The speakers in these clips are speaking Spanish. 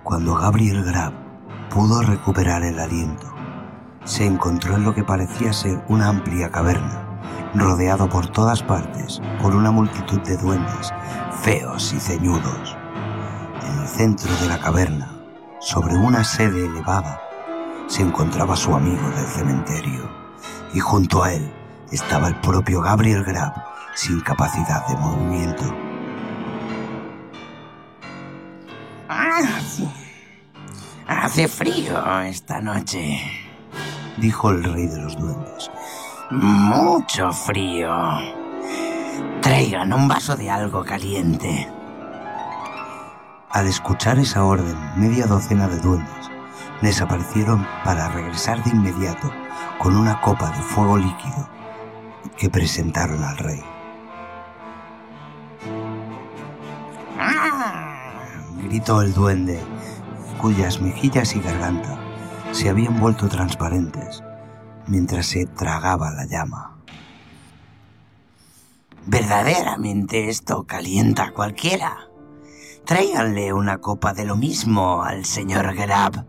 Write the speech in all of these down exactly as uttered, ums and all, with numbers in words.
Cuando Gabriel Grab pudo recuperar el aliento, se encontró en lo que parecía ser una amplia caverna, rodeado por todas partes por una multitud de duendes feos y ceñudos. En el centro de la caverna, sobre una sede elevada, se encontraba su amigo del cementerio, y junto a él estaba el propio Gabriel Grab, sin capacidad de movimiento. Hace frío esta noche, dijo el rey de los duendes. Mucho frío. Traigan un vaso de algo caliente. Al escuchar esa orden, media docena de duendes desaparecieron para regresar de inmediato con una copa de fuego líquido que presentaron al rey. ¡Ah! Gritó el duende, cuyas mejillas y garganta se habían vuelto transparentes mientras se tragaba la llama. Verdaderamente esto calienta a cualquiera. Tráiganle una copa de lo mismo al señor Grab.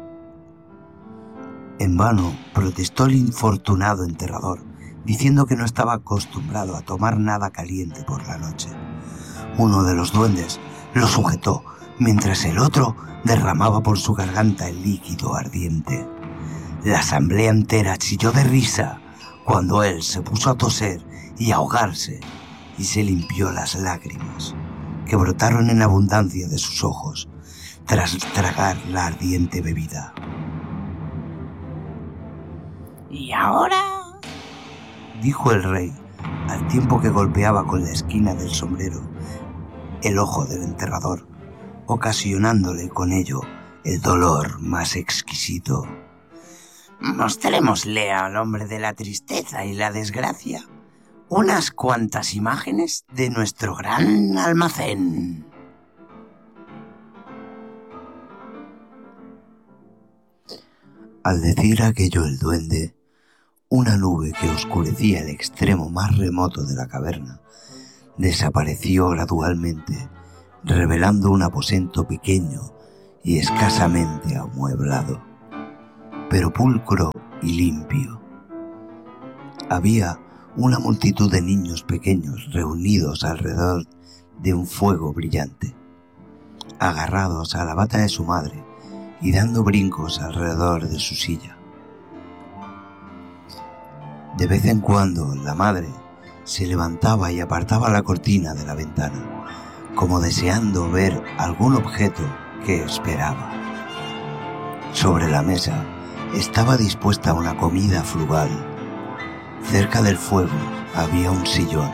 En vano protestó el infortunado enterrador, diciendo que no estaba acostumbrado a tomar nada caliente por la noche. Uno de los duendes lo sujetó, mientras el otro derramaba por su garganta el líquido ardiente. La asamblea entera chilló de risa cuando él se puso a toser y a ahogarse, y se limpió las lágrimas que brotaron en abundancia de sus ojos tras tragar la ardiente bebida. ¿Y ahora?, dijo el rey, al tiempo que golpeaba con la esquina del sombrero el ojo del enterrador, ocasionándole con ello el dolor más exquisito. Mostrémosle al hombre de la tristeza y la desgracia unas cuantas imágenes de nuestro gran almacén. Al decir aquello el duende, una nube que oscurecía el extremo más remoto de la caverna desapareció gradualmente, revelando un aposento pequeño y escasamente amueblado, pero pulcro y limpio. Había una multitud de niños pequeños reunidos alrededor de un fuego brillante, agarrados a la bata de su madre y dando brincos alrededor de su silla. De vez en cuando la madre se levantaba y apartaba la cortina de la ventana, como deseando ver algún objeto que esperaba. Sobre la mesa estaba dispuesta una comida frugal. Cerca del fuego había un sillón.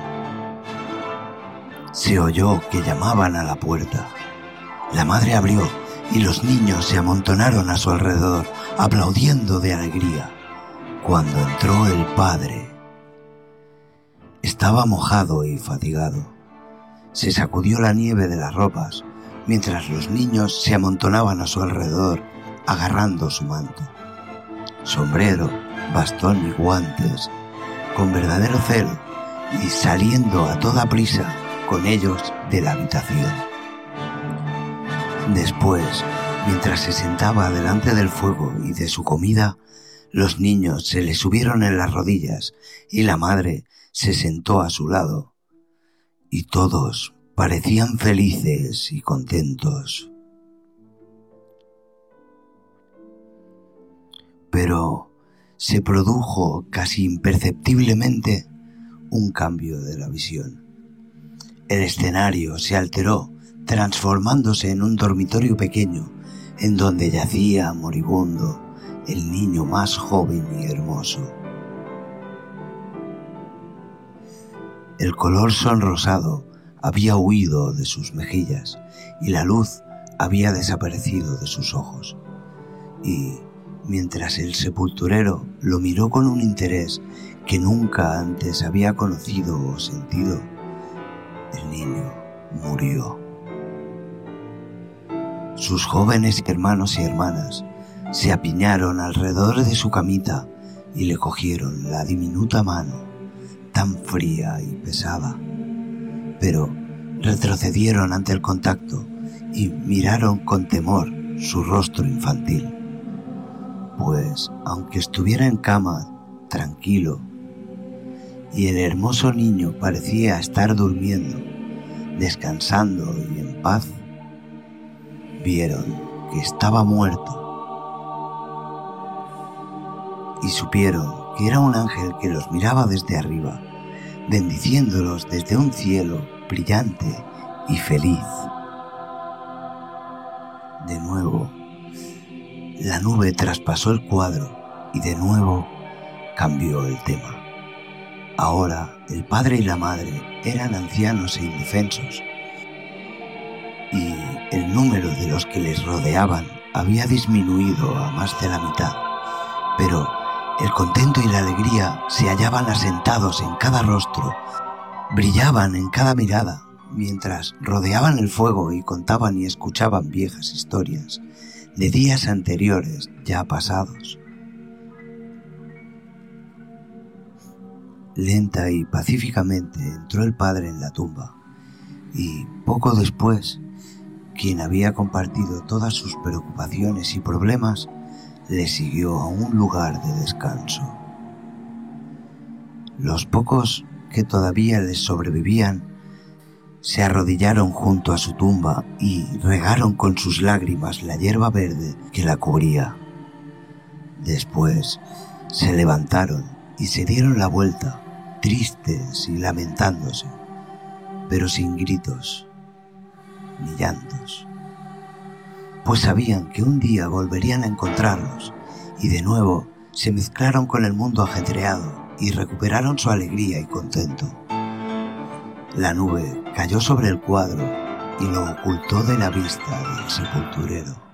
Se oyó que llamaban a la puerta. La madre abrió y los niños se amontonaron a su alrededor, aplaudiendo de alegría. Cuando entró el padre, estaba mojado y fatigado. Se sacudió la nieve de las ropas, mientras los niños se amontonaban a su alrededor, agarrando su manto, sombrero, bastón y guantes, con verdadero celo, y saliendo a toda prisa con ellos de la habitación. Después, mientras se sentaba delante del fuego y de su comida, los niños se le subieron en las rodillas y la madre se sentó a su lado, y todos parecían felices y contentos. Pero se produjo casi imperceptiblemente un cambio de la visión. El escenario se alteró, transformándose en un dormitorio pequeño, en donde yacía moribundo el niño más joven y hermoso. El color sonrosado había huido de sus mejillas y la luz había desaparecido de sus ojos. Y mientras el sepulturero lo miró con un interés que nunca antes había conocido o sentido, el niño murió. Sus jóvenes hermanos y hermanas se apiñaron alrededor de su camita y le cogieron la diminuta mano, tan fría y pesada, pero retrocedieron ante el contacto y miraron con temor su rostro infantil, pues aunque estuviera en cama, tranquilo, y el hermoso niño parecía estar durmiendo, descansando y en paz, vieron que estaba muerto y supieron que era un ángel que los miraba desde arriba, bendiciéndolos desde un cielo brillante y feliz. De nuevo, la nube traspasó el cuadro y de nuevo cambió el tema. Ahora el padre y la madre eran ancianos e indefensos, y el número de los que les rodeaban había disminuido a más de la mitad, pero el contento y la alegría se hallaban asentados en cada rostro, brillaban en cada mirada, mientras rodeaban el fuego y contaban y escuchaban viejas historias de días anteriores ya pasados. Lenta y pacíficamente entró el padre en la tumba, y poco después, quien había compartido todas sus preocupaciones y problemas, le siguió a un lugar de descanso. Los pocos que todavía les sobrevivían se arrodillaron junto a su tumba y regaron con sus lágrimas la hierba verde que la cubría. Después se levantaron y se dieron la vuelta, tristes y lamentándose, pero sin gritos ni llantos, pues sabían que un día volverían a encontrarlos, y de nuevo se mezclaron con el mundo ajetreado y recuperaron su alegría y contento. La nube cayó sobre el cuadro y lo ocultó de la vista del sepulturero.